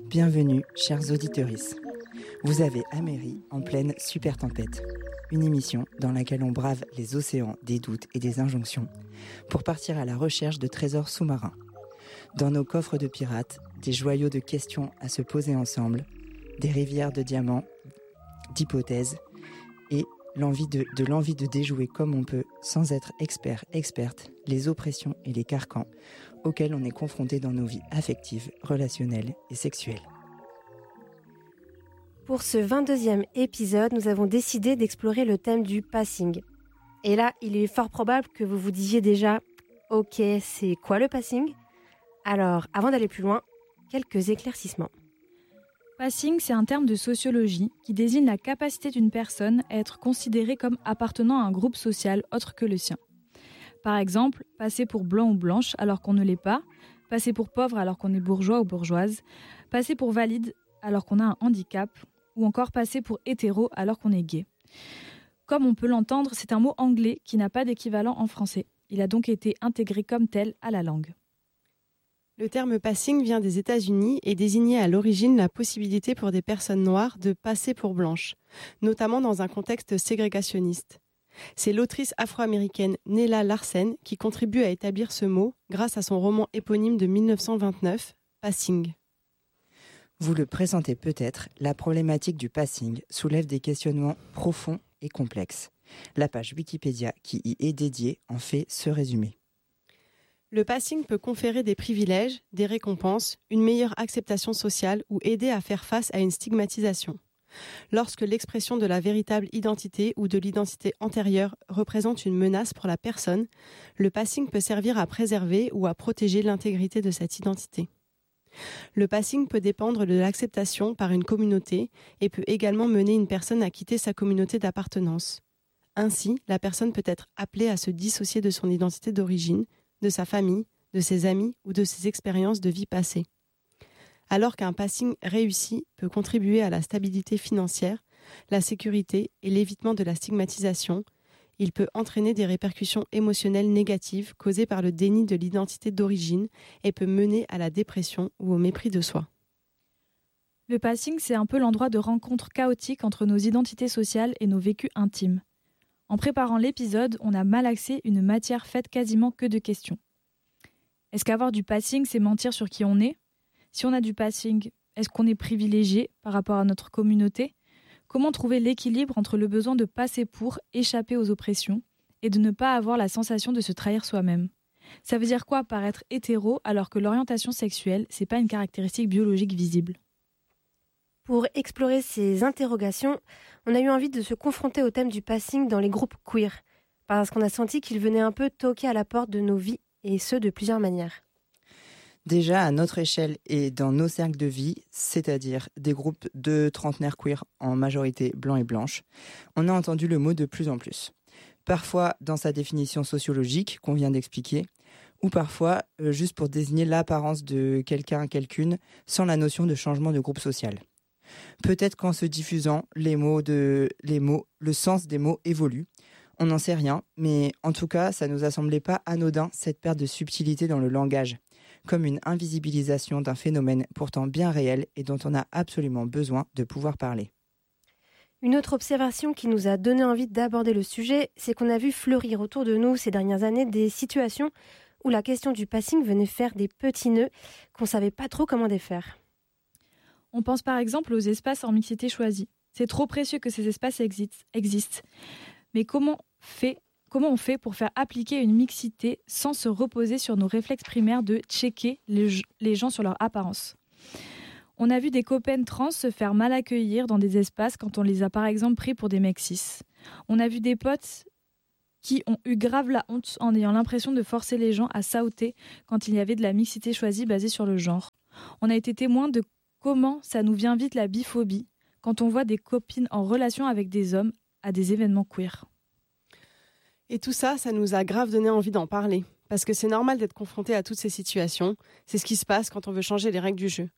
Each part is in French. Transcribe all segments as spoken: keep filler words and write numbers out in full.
Bienvenue, chers auditorices. Vous avez Améry en pleine super tempête. Une émission dans laquelle on brave les océans des doutes et des injonctions pour partir à la recherche de trésors sous-marins. Dans nos coffres de pirates, des joyaux de questions à se poser ensemble, des rivières de diamants, d'hypothèses et l'envie de, de l'envie de déjouer comme on peut, sans être expert, experte, les oppressions et les carcans auxquels on est confronté dans nos vies affectives, relationnelles et sexuelles. Pour ce vingt-deuxième épisode, nous avons décidé d'explorer le thème du passing. Et là, il est fort probable que vous vous disiez déjà « Ok, c'est quoi le passing ?» Alors, avant d'aller plus loin, quelques éclaircissements. Passing, c'est un terme de sociologie qui désigne la capacité d'une personne à être considérée comme appartenant à un groupe social autre que le sien. Par exemple, passer pour blanc ou blanche alors qu'on ne l'est pas, passer pour pauvre alors qu'on est bourgeois ou bourgeoise, passer pour valide alors qu'on a un handicap, ou encore passer pour hétéro alors qu'on est gay. Comme on peut l'entendre, c'est un mot anglais qui n'a pas d'équivalent en français. Il a donc été intégré comme tel à la langue. Le terme passing vient des États-Unis et désignait à l'origine la possibilité pour des personnes noires de passer pour blanches, notamment dans un contexte ségrégationniste. C'est l'autrice afro-américaine Nella Larsen qui contribue à établir ce mot grâce à son roman éponyme de dix-neuf cent vingt-neuf, Passing. Vous le pressentez peut-être, la problématique du passing soulève des questionnements profonds et complexes. La page Wikipédia qui y est dédiée en fait ce résumé. Le passing peut conférer des privilèges, des récompenses, une meilleure acceptation sociale ou aider à faire face à une stigmatisation. Lorsque l'expression de la véritable identité ou de l'identité antérieure représente une menace pour la personne, le passing peut servir à préserver ou à protéger l'intégrité de cette identité. Le passing peut dépendre de l'acceptation par une communauté et peut également mener une personne à quitter sa communauté d'appartenance. Ainsi, la personne peut être appelée à se dissocier de son identité d'origine, de sa famille, de ses amis ou de ses expériences de vie passée. Alors qu'un passing réussi peut contribuer à la stabilité financière, la sécurité et l'évitement de la stigmatisation, il peut entraîner des répercussions émotionnelles négatives causées par le déni de l'identité d'origine et peut mener à la dépression ou au mépris de soi. Le passing, c'est un peu l'endroit de rencontre chaotique entre nos identités sociales et nos vécus intimes. En préparant l'épisode, on a malaxé une matière faite quasiment que de questions. Est-ce qu'avoir du passing, c'est mentir sur qui on est ? Si on a du passing, est-ce qu'on est privilégié par rapport à notre communauté ? Comment trouver l'équilibre entre le besoin de passer pour échapper aux oppressions et de ne pas avoir la sensation de se trahir soi-même ? Ça veut dire quoi paraître hétéro alors que l'orientation sexuelle, c'est pas une caractéristique biologique visible ? Pour explorer ces interrogations, on a eu envie de se confronter au thème du passing dans les groupes queer, parce qu'on a senti qu'il venait un peu toquer à la porte de nos vies, et ce de plusieurs manières. Déjà, à notre échelle et dans nos cercles de vie, c'est-à-dire des groupes de trentenaires queer en majorité blancs et blanches, on a entendu le mot de plus en plus. Parfois dans sa définition sociologique qu'on vient d'expliquer, ou parfois euh, juste pour désigner l'apparence de quelqu'un, quelqu'une, sans la notion de changement de groupe social. Peut-être qu'en se diffusant, les mots de, les mots, le sens des mots évolue. On n'en sait rien, mais en tout cas, ça ne nous a semblé pas anodin, cette perte de subtilité dans le langage, comme une invisibilisation d'un phénomène pourtant bien réel et dont on a absolument besoin de pouvoir parler. Une autre observation qui nous a donné envie d'aborder le sujet, c'est qu'on a vu fleurir autour de nous ces dernières années des situations où la question du passing venait faire des petits nœuds qu'on ne savait pas trop comment défaire. On pense par exemple aux espaces en mixité choisie. C'est trop précieux que ces espaces existent. Mais comment, fait, comment on fait pour faire appliquer une mixité sans se reposer sur nos réflexes primaires de checker les, les gens sur leur apparence ? On a vu des copaines trans se faire mal accueillir dans des espaces quand on les a par exemple pris pour des mecs cis. On a vu des potes qui ont eu grave la honte en ayant l'impression de forcer les gens à sauter quand il y avait de la mixité choisie basée sur le genre. On a été témoins de comment ça nous vient vite la biphobie quand on voit des copines en relation avec des hommes à des événements queer. Et tout ça, ça nous a grave donné envie d'en parler. Parce que c'est normal d'être confronté à toutes ces situations. C'est ce qui se passe quand on veut changer les règles du jeu.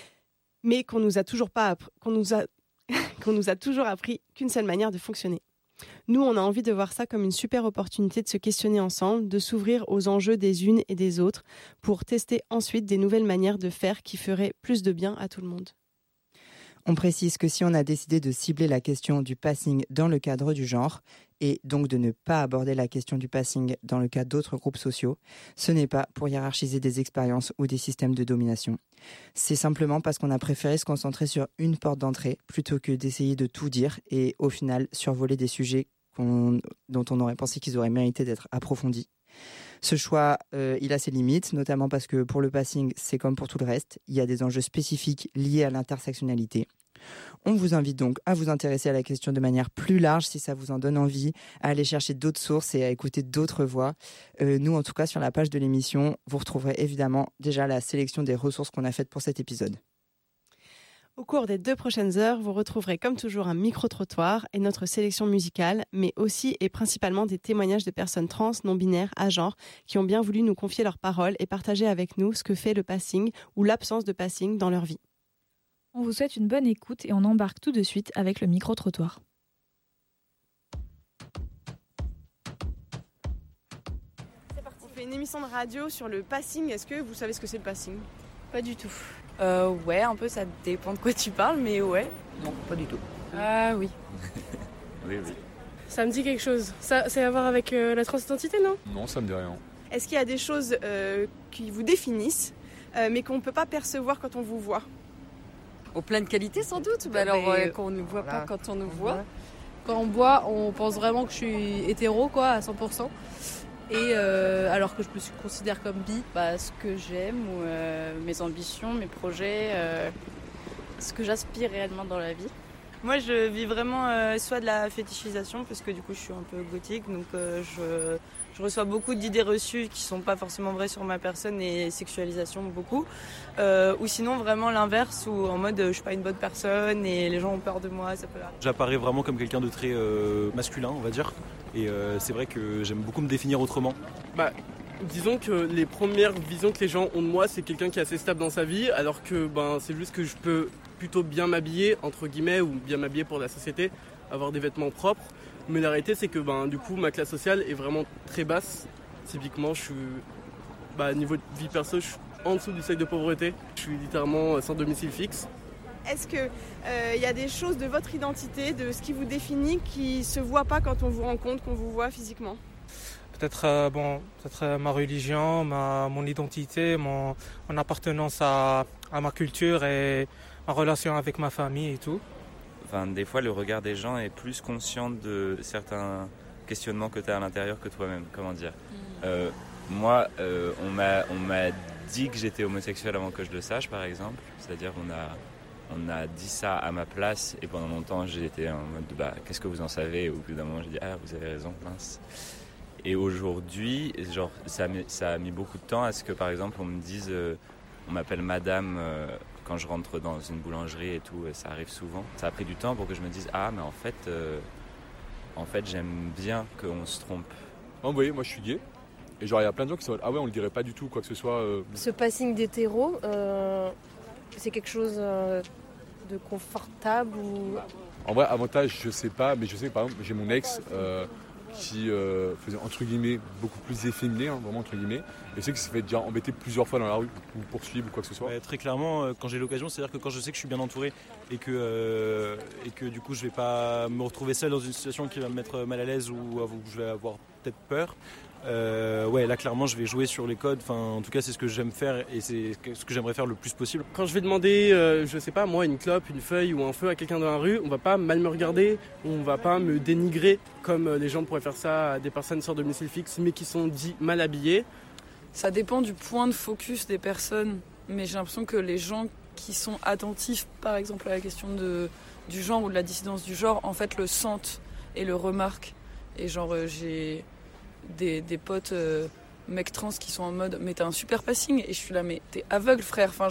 Mais qu'on nous a toujours pas appris, qu'on nous a, qu'on nous a toujours appris qu'une seule manière de fonctionner. Nous, on a envie de voir ça comme une super opportunité de se questionner ensemble, de s'ouvrir aux enjeux des unes et des autres, pour tester ensuite des nouvelles manières de faire qui feraient plus de bien à tout le monde. On précise que si on a décidé de cibler la question du passing dans le cadre du genre, et donc de ne pas aborder la question du passing dans le cas d'autres groupes sociaux, ce n'est pas pour hiérarchiser des expériences ou des systèmes de domination. C'est simplement parce qu'on a préféré se concentrer sur une porte d'entrée plutôt que d'essayer de tout dire et au final survoler des sujets qu'on, dont on aurait pensé qu'ils auraient mérité d'être approfondis. Ce choix, euh, il a ses limites, notamment parce que pour le passing, c'est comme pour tout le reste, il y a des enjeux spécifiques liés à l'intersectionnalité. On vous invite donc à vous intéresser à la question de manière plus large si ça vous en donne envie, à aller chercher d'autres sources et à écouter d'autres voix. Euh, nous, en tout cas, sur la page de l'émission, vous retrouverez évidemment déjà la sélection des ressources qu'on a faites pour cet épisode. Au cours des deux prochaines heures, vous retrouverez comme toujours un micro-trottoir et notre sélection musicale, mais aussi et principalement des témoignages de personnes trans, non-binaires, à genre, qui ont bien voulu nous confier leurs paroles et partager avec nous ce que fait le passing ou l'absence de passing dans leur vie. On vous souhaite une bonne écoute et on embarque tout de suite avec le micro-trottoir. C'est parti. On fait une émission de radio sur le passing. Est-ce que vous savez ce que c'est le passing ? Pas du tout. Euh, ouais, un peu, ça dépend de quoi tu parles, mais ouais. Non, pas du tout. Ah oui. Oui, oui. Ça me dit quelque chose. Ça, c'est à voir avec euh, la transidentité, non ? Non, ça me dit rien. Est-ce qu'il y a des choses euh, qui vous définissent, euh, mais qu'on ne peut pas percevoir quand on vous voit ? Au plein de qualité, sans doute. Bah alors, Mais, euh, qu'on ne voit voilà. pas quand on nous voit. Quand on boit, on pense vraiment que je suis hétéro, quoi, à cent pour cent. Et euh, alors que je me considère comme bi. Bah, ce que j'aime, ou euh, mes ambitions, mes projets, euh, ce que j'aspire réellement dans la vie. Moi, je vis vraiment euh, soit de la fétichisation, parce que du coup, je suis un peu gothique, donc euh, je, je reçois beaucoup d'idées reçues qui sont pas forcément vraies sur ma personne, et sexualisation beaucoup. Euh, ou sinon, vraiment l'inverse, où en mode, je suis pas une bonne personne et les gens ont peur de moi, ça peut arriver. J'apparais vraiment comme quelqu'un de très euh, masculin, on va dire, et euh, c'est vrai que j'aime beaucoup me définir autrement. Bah, disons que les premières visions que les gens ont de moi, c'est quelqu'un qui est assez stable dans sa vie, alors que ben, c'est juste que je peux plutôt bien m'habiller, entre guillemets, ou bien m'habiller pour la société, avoir des vêtements propres. Mais la réalité, c'est que ben, du coup, ma classe sociale est vraiment très basse. Typiquement, je suis, bah, niveau de vie perso, je suis en dessous du seuil de pauvreté. Je suis littéralement sans domicile fixe. Est-ce qu'il euh, y a des choses de votre identité, de ce qui vous définit, qui ne se voient pas quand on vous rencontre, qu'on vous voit physiquement ? Peut-être, euh, bon, peut-être euh, ma religion, ma, mon identité, mon, mon appartenance à, à ma culture et ma relation avec ma famille et tout. Enfin, des fois, le regard des gens est plus conscient de certains questionnements que tu as à l'intérieur que toi-même. Comment dire ? euh, Moi, euh, on m'a, on m'a dit que j'étais homosexuel avant que je le sache, par exemple. C'est-à-dire, on a, on a dit ça à ma place et pendant longtemps, j'étais en mode bah, « qu'est-ce que vous en savez ?» Au bout d'un moment, j'ai dit « ah, vous avez raison, mince ». Et aujourd'hui, genre, ça, a mis, ça a mis beaucoup de temps à ce que, par exemple, on me dise, euh, on m'appelle madame euh, quand je rentre dans une boulangerie et tout, ça arrive souvent. Ça a pris du temps pour que je me dise, ah, mais en fait, euh, en fait j'aime bien qu'on se trompe. Non, vous voyez, moi je suis gay, et genre il y a plein de gens qui sont, ah ouais, on le dirait pas du tout, quoi que ce soit. Euh... Ce passing d'hétéro, euh, c'est quelque chose euh, de confortable ou... En vrai, avantage, je sais pas, mais je sais que par exemple, j'ai mon ex. Euh, qui euh, faisait entre guillemets beaucoup plus efféminé, hein, vraiment entre guillemets, et je sais qu'il s'est fait déjà embêter plusieurs fois dans la rue ou poursuivre ou quoi que ce soit. Ouais, très clairement, euh, quand j'ai l'occasion, c'est-à-dire que quand je sais que je suis bien entouré et que, euh, et que du coup je vais pas me retrouver seul dans une situation qui va me mettre mal à l'aise ou où je vais avoir peut-être peur, euh, ouais là clairement je vais jouer sur les codes, enfin en tout cas c'est ce que j'aime faire et c'est ce que j'aimerais faire le plus possible. Quand je vais demander, euh, je sais pas moi, une clope, une feuille ou un feu à quelqu'un dans la rue, on va pas mal me regarder, on va pas me dénigrer comme les gens pourraient faire ça à des personnes sans domicile fixe mais qui sont dits mal habillées. Ça dépend du point de focus des personnes, mais j'ai l'impression que les gens qui sont attentifs par exemple à la question de, du genre ou de la dissidence du genre en fait le sentent et le remarquent. Et genre euh, j'ai des, des potes euh, mecs trans qui sont en mode mais t'as un super passing, et je suis là mais t'es aveugle frère, enfin